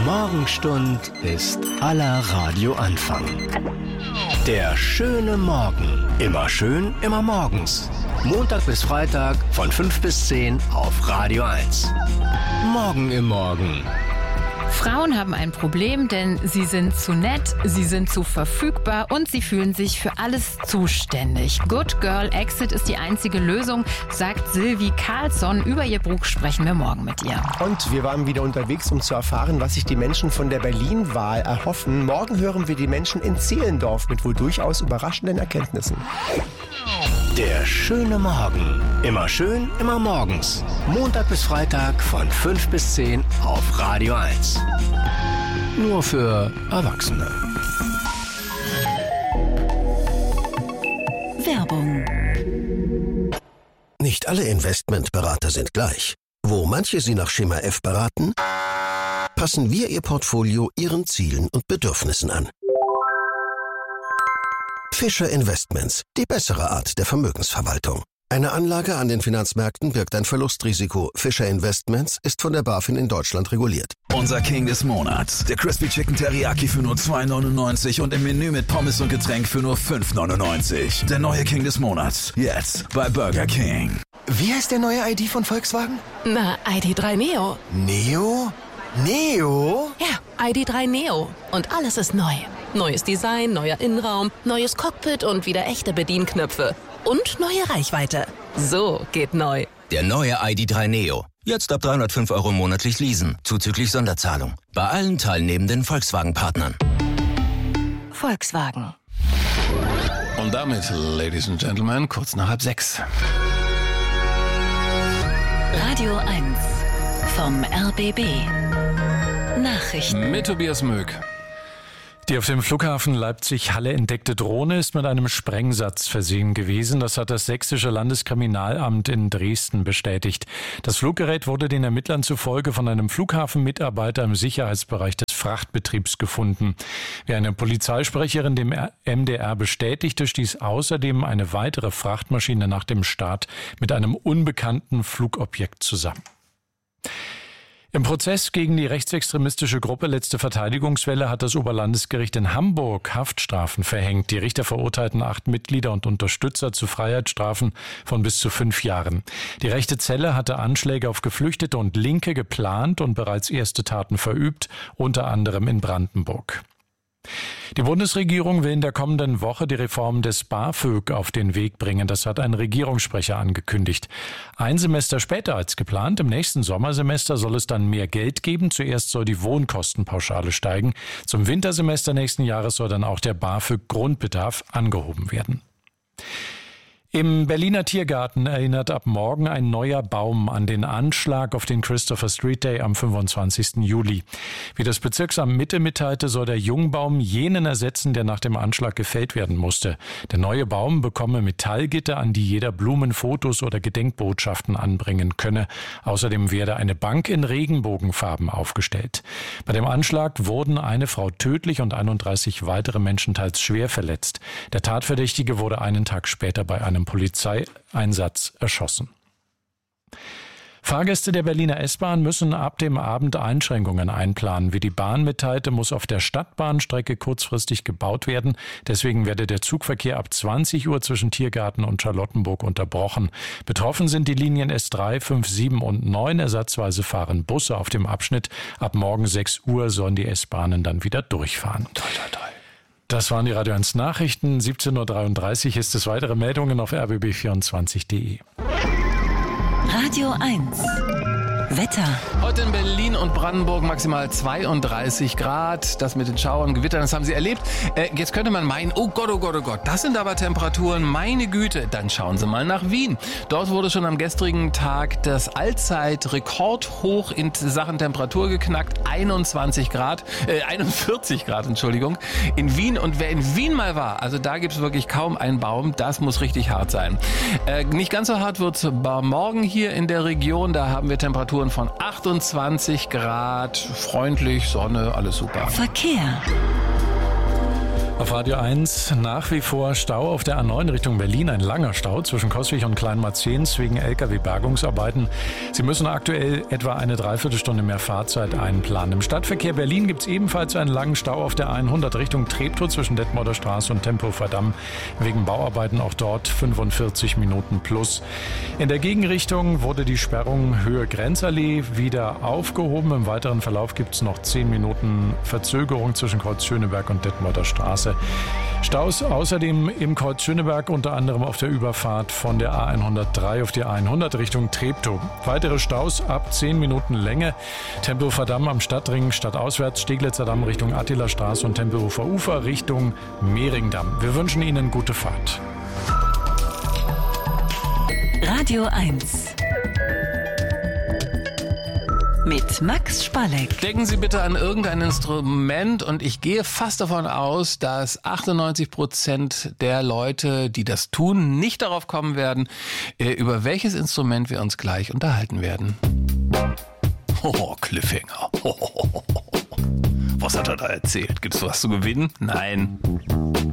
Morgenstund ist aller Radioanfang. Der schöne Morgen. Immer schön, immer morgens. Montag bis Freitag von 5 bis 10 auf Radio 1. Morgen im Morgen. Frauen haben ein Problem, denn sie sind zu nett, sie sind zu verfügbar und sie fühlen sich für alles zuständig. Good Girl Exit ist die einzige Lösung, sagt Sylvie Carlsson. Über ihr Buch sprechen wir morgen mit ihr. Und wir waren wieder unterwegs, um zu erfahren, was sich die Menschen von der Berlin-Wahl erhoffen. Morgen hören wir die Menschen in Zehlendorf mit wohl durchaus überraschenden Erkenntnissen. Der schöne Morgen. Immer schön, immer morgens. Montag bis Freitag von 5 bis 10 auf Radio 1. Nur für Erwachsene. Werbung. Nicht alle Investmentberater sind gleich. Wo manche Sie nach Schema F beraten, passen wir Ihr Portfolio Ihren Zielen und Bedürfnissen an. Fischer Investments, die bessere Art der Vermögensverwaltung. Eine Anlage an den Finanzmärkten birgt ein Verlustrisiko. Fischer Investments ist von der BaFin in Deutschland reguliert. Unser King des Monats. Der Crispy Chicken Teriyaki für nur $2,99 und im Menü mit Pommes und Getränk für nur $5,99. Der neue King des Monats. Jetzt bei Burger King. Wie heißt der neue ID von Volkswagen? Na, ID.3 Neo. Neo? Neo? Ja, ID.3 Neo. Und alles ist neu. Neues Design, neuer Innenraum, neues Cockpit und wieder echte Bedienknöpfe. Und neue Reichweite. So geht neu. Der neue ID.3 Neo. Jetzt ab 305 € monatlich leasen, zuzüglich Sonderzahlung. Bei allen teilnehmenden Volkswagen-Partnern. Volkswagen. Und damit, Ladies and Gentlemen, kurz nach 5:30. Radio 1 vom RBB. Nachrichten. Mit Tobias Möck. Die auf dem Flughafen Leipzig-Halle entdeckte Drohne ist mit einem Sprengsatz versehen gewesen. Das hat das Sächsische Landeskriminalamt in Dresden bestätigt. Das Fluggerät wurde den Ermittlern zufolge von einem Flughafenmitarbeiter im Sicherheitsbereich des Frachtbetriebs gefunden. Wie eine Polizeisprecherin dem MDR bestätigte, stieß außerdem eine weitere Frachtmaschine nach dem Start mit einem unbekannten Flugobjekt zusammen. Im Prozess gegen die rechtsextremistische Gruppe Letzte Verteidigungswelle hat das Oberlandesgericht in Hamburg Haftstrafen verhängt. Die Richter verurteilten 8 Mitglieder und Unterstützer zu Freiheitsstrafen von bis zu 5 Jahren. Die rechte Zelle hatte Anschläge auf Geflüchtete und Linke geplant und bereits erste Taten verübt, unter anderem in Brandenburg. Die Bundesregierung will in der kommenden Woche die Reform des BAföG auf den Weg bringen. Das hat ein Regierungssprecher angekündigt. Ein Semester später als geplant, im nächsten Sommersemester, soll es dann mehr Geld geben. Zuerst soll die Wohnkostenpauschale steigen. Zum Wintersemester nächsten Jahres soll dann auch der BAföG-Grundbedarf angehoben werden. Im Berliner Tiergarten erinnert ab morgen ein neuer Baum an den Anschlag auf den Christopher Street Day am 25. Juli. Wie das Bezirksamt Mitte mitteilte, soll der Jungbaum jenen ersetzen, der nach dem Anschlag gefällt werden musste. Der neue Baum bekomme Metallgitter, an die jeder Blumenfotos oder Gedenkbotschaften anbringen könne. Außerdem werde eine Bank in Regenbogenfarben aufgestellt. Bei dem Anschlag wurden eine Frau tödlich und 31 weitere Menschen teils schwer verletzt. Der Tatverdächtige wurde einen Tag später bei einem Polizeieinsatz erschossen. Fahrgäste der Berliner S-Bahn müssen ab dem Abend Einschränkungen einplanen. Wie die Bahn mitteilte, muss auf der Stadtbahnstrecke kurzfristig gebaut werden. Deswegen werde der Zugverkehr ab 20 Uhr zwischen Tiergarten und Charlottenburg unterbrochen. Betroffen sind die Linien S3, 5, 7 und 9. Ersatzweise fahren Busse auf dem Abschnitt. Ab morgen 6 Uhr sollen die S-Bahnen dann wieder durchfahren. Toll. Das waren die Radio 1 Nachrichten. 17:33 Uhr ist es. Weitere Meldungen auf rbb24.de. Radio 1 Wetter. Heute in Berlin und Brandenburg maximal 32 Grad. Das mit den Schauern, Gewittern, das haben Sie erlebt. Jetzt könnte man meinen, oh Gott, das sind aber Temperaturen, meine Güte. Dann schauen Sie mal nach Wien. Dort wurde schon am gestrigen Tag das Allzeit-Rekordhoch in Sachen Temperatur geknackt. 41 Grad, Entschuldigung, in Wien. Und wer in Wien mal war, also da gibt es wirklich kaum einen Baum. Das muss richtig hart sein. Nicht ganz so hart wird es morgen hier in der Region. Da haben wir Temperaturen von 28 Grad, freundlich, Sonne, alles super. Verkehr. Auf Radio 1 nach wie vor Stau auf der A9 Richtung Berlin. Ein langer Stau zwischen Coswig und Kleinmarzens wegen Lkw-Bergungsarbeiten. Sie müssen aktuell etwa eine Dreiviertelstunde mehr Fahrzeit einplanen. Im Stadtverkehr Berlin gibt es ebenfalls einen langen Stau auf der 100 Richtung Treptow zwischen Detmolder Straße und Tempelhofer Damm. Wegen Bauarbeiten auch dort 45 Minuten plus. In der Gegenrichtung wurde die Sperrung Höhe Grenzallee wieder aufgehoben. Im weiteren Verlauf gibt es noch 10 Minuten Verzögerung zwischen Kreuz Schöneberg und Detmolder Straße. Staus außerdem im Kreuz Schöneberg, unter anderem auf der Überfahrt von der A103 auf die A100 Richtung Treptow. Weitere Staus ab 10 Minuten Länge. Tempelhofer Damm am Stadtring stadtauswärts, Steglitzer Damm Richtung Attila Straße und Tempelhofer Ufer Richtung Mehringdamm. Wir wünschen Ihnen gute Fahrt. Radio 1 mit Max Spalleck. Denken Sie bitte an irgendein Instrument und ich gehe fast davon aus, dass 98% der Leute, die das tun, nicht darauf kommen werden, über welches Instrument wir uns gleich unterhalten werden. Oh, Cliffhanger. Was hat er da erzählt? Gibt's was zu gewinnen? Nein.